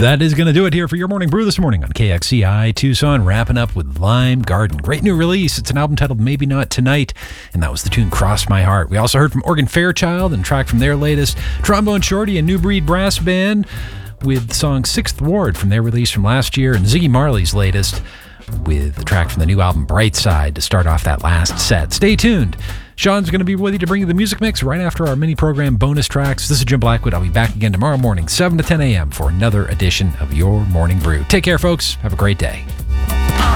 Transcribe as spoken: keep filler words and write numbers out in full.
That is going to do it here for your Morning Brew this morning on K X C I Tucson, wrapping up with Lime Garden. Great new release. It's an album titled Maybe Not Tonight, and that was the tune Cross My Heart. We also heard from Oregon Fairchild and a track from their latest, Trombone Shorty and New Breed Brass Band with the song Sixth Ward from their release from last year, and Ziggy Marley's latest with the track from the new album Bright Side to start off that last set. Stay tuned. Sean's going to be with you to bring you the music mix right after our mini program bonus tracks. This is Jim Blackwood. I'll be back again tomorrow morning, seven to ten a.m. for another edition of Your Morning Brew. Take care, folks. Have a great day.